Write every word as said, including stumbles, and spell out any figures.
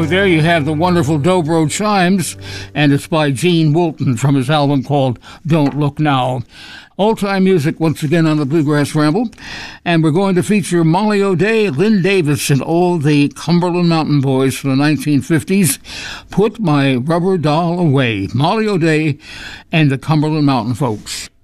there you have the wonderful Dobro Chimes, and it's by Gene Woolton from his album called Don't Look Now. Old-time music once again on the Bluegrass Ramble, and we're going to feature Molly O'Day, Lynn Davis, and all the Cumberland Mountain Boys from the nineteen fifties. Put My Rubber Doll Away, Molly O'Day and the Cumberland Mountain Folks.